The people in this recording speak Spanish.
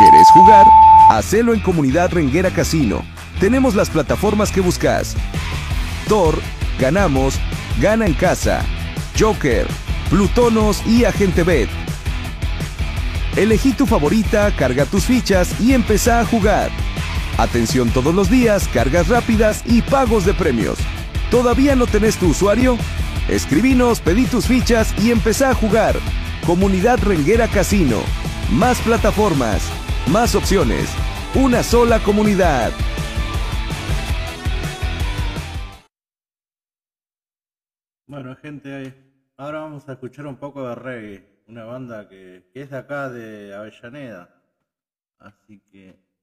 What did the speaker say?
¿Querés jugar? Hacelo en Comunidad Renguera Casino. Tenemos las plataformas que buscas: Tor, Ganamos, Gana en Casa, Joker, Plutonos y Agente Bet. Elegí tu favorita, carga tus fichas y empezá a jugar. Atención todos los días, cargas rápidas y pagos de premios. ¿Todavía no tenés tu usuario? Escribinos, pedí tus fichas y empezá a jugar. Comunidad Renguera Casino. Más plataformas, más opciones, una sola comunidad. Bueno, gente, ahora vamos a escuchar un poco de reggae, una banda que es de acá de Avellaneda. Así que